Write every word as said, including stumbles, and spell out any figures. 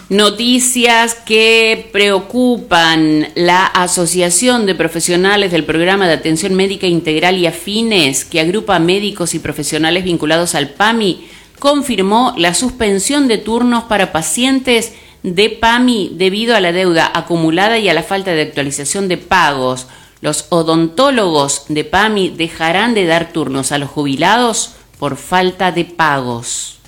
Noticias que preocupan. La Asociación de Profesionales del Programa de Atención Médica Integral y Afines, que agrupa a médicos y profesionales vinculados al PAMI, confirmó la suspensión de turnos para pacientes de PAMI debido a la deuda acumulada y a la falta de actualización de pagos. Los odontólogos de PAMI dejarán de dar turnos a los jubilados por falta de pagos.